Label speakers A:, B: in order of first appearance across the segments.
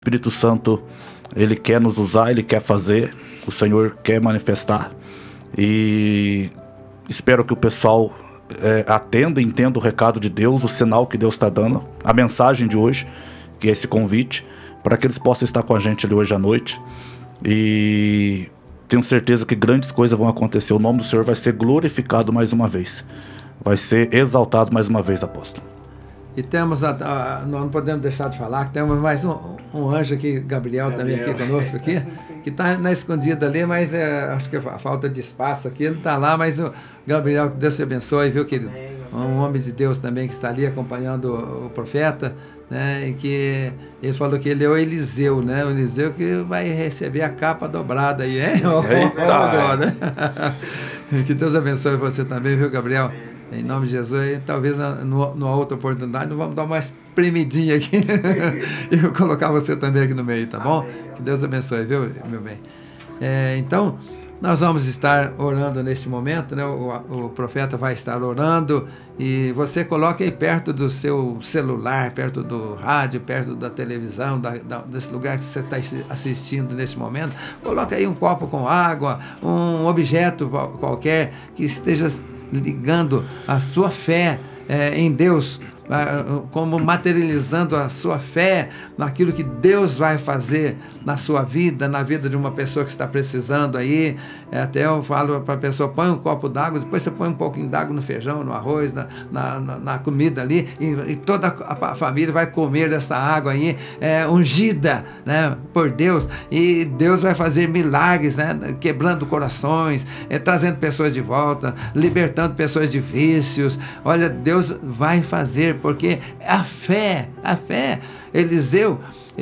A: Espírito Santo, Ele quer nos usar, Ele quer fazer, o Senhor quer manifestar. E espero que o pessoal atenda e entenda o recado de Deus, o sinal que Deus está dando, a mensagem de hoje, que é esse convite, para que eles possam estar com a gente ali hoje à noite. E tenho certeza que grandes coisas vão acontecer. O nome do Senhor vai ser glorificado mais uma vez. Vai ser exaltado mais uma vez, apóstolo.
B: E temos, não podemos deixar de falar, que temos mais um anjo aqui, Gabriel também aqui conosco, aqui, que está na escondida ali, mas acho que a falta de espaço aqui, ele está lá, mas o Gabriel, que Deus te abençoe, viu, querido? Um homem de Deus também que está ali acompanhando o profeta, né, e que ele falou que ele é o Eliseu, né, o Eliseu que vai receber a capa dobrada aí, hein? Agora. Que Deus abençoe você também, viu, Gabriel? Em nome de Jesus, e talvez numa outra oportunidade, nós vamos dar uma espremidinha aqui e vou colocar você também aqui no meio, tá bom? Que Deus abençoe, viu, meu bem? Então, nós vamos estar orando neste momento, né? O profeta vai estar orando e você coloque aí perto do seu celular, perto do rádio, perto da televisão, desse lugar que você está assistindo neste momento, coloque aí um copo com água, um objeto qualquer que esteja ligando a sua fé em Deus, como materializando a sua fé naquilo que Deus vai fazer na sua vida, na vida de uma pessoa que está precisando aí. Até eu falo para a pessoa, põe um copo d'água, depois você põe um pouquinho d'água no feijão, no arroz, na comida ali, e toda a família vai comer dessa água aí, ungida, né, por Deus, e Deus vai fazer milagres, né, quebrando corações, trazendo pessoas de volta, libertando pessoas de vícios. Olha, Deus vai fazer, porque a fé, Eliseu,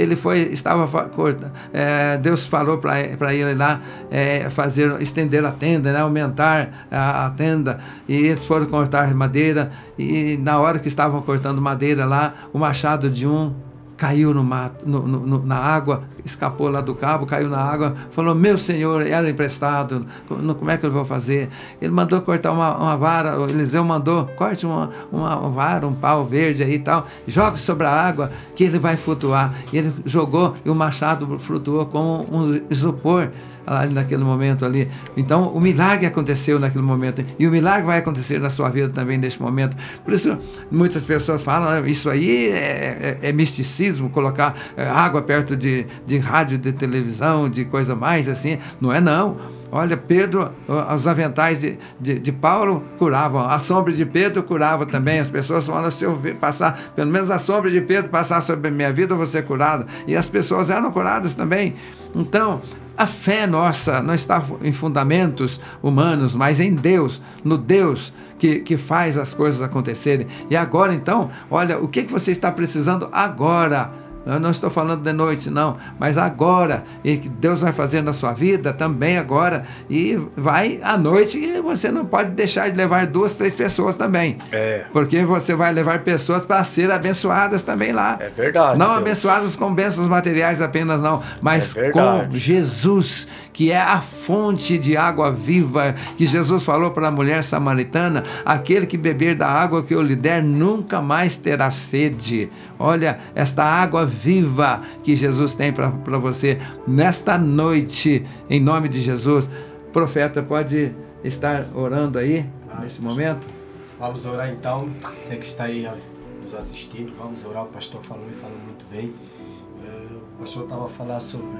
B: Deus falou para ele lá estender a tenda, né, aumentar a tenda, e eles foram cortar madeira, e na hora que estavam cortando madeira lá, o machado de um caiu na água, escapou lá do cabo, caiu na água, falou, meu senhor, era emprestado, como é que eu vou fazer? Ele mandou cortar uma vara, o Eliseu mandou, corte uma vara, um pau verde aí e tal, jogue sobre a água, que ele vai flutuar. E ele jogou, e o machado flutuou como um isopor, naquele momento ali. Então o milagre aconteceu naquele momento, e o milagre vai acontecer na sua vida também neste momento. Por isso muitas pessoas falam, isso aí é misticismo, colocar água perto de rádio, de televisão, de coisa mais assim. Não é não. Olha, Pedro, os aventais de Paulo curavam, a sombra de Pedro curava também. As pessoas falam, se eu passar, pelo menos a sombra de Pedro passar sobre a minha vida, eu vou ser curado. E as pessoas eram curadas também. Então, a fé nossa não está em fundamentos humanos, mas em Deus, no Deus que faz as coisas acontecerem. E agora, então, olha, o que você está precisando agora? Eu não estou falando de noite, não, mas agora, e que Deus vai fazer na sua vida também agora, e vai à noite, e você não pode deixar de levar 2, 3 pessoas também, porque você vai levar pessoas para ser abençoadas também lá.
A: É verdade.
B: Não
A: Deus.
B: Abençoadas com bênçãos materiais apenas, não, mas com Jesus, que é a fonte de água viva, que Jesus falou para a mulher samaritana, aquele que beber da água que eu lhe der nunca mais terá sede. Olha, esta água viva que Jesus tem para você nesta noite, em nome de Jesus. Profeta, pode estar orando aí, nesse momento?
C: Vamos orar então, você que está aí nos assistindo, vamos orar. O pastor falou e falou muito bem. O pastor estava a falar sobre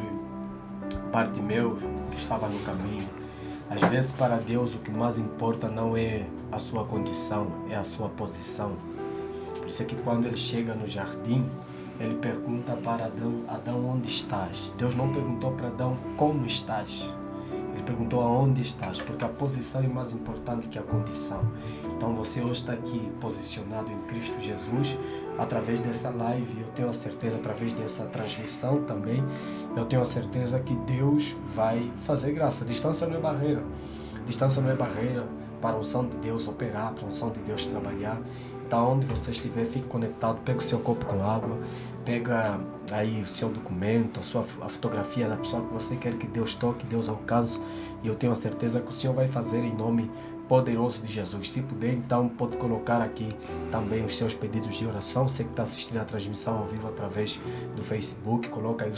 C: Bartimeu, que estava no caminho. Às vezes para Deus o que mais importa não é a sua condição, é a sua posição. Por isso é que quando ele chega no jardim, ele pergunta para Adão, Adão, onde estás? Deus não perguntou para Adão como estás. Ele perguntou aonde estás, porque a posição é mais importante que a condição. Então você hoje está aqui posicionado em Cristo Jesus, através dessa live, eu tenho a certeza, através dessa transmissão também, eu tenho a certeza que Deus vai fazer graça. Distância não é barreira. Distância não é barreira para a unção de Deus operar, para a unção de Deus trabalhar. Então, onde você estiver, fique conectado, pega o seu copo com água, pega aí o seu documento, a fotografia da pessoa que você quer que Deus toque, Deus alcance, e eu tenho a certeza que o Senhor vai fazer em nome poderoso de Jesus. Se puder, então pode colocar aqui também os seus pedidos de oração. Você que está assistindo a transmissão ao vivo através do Facebook, coloca aí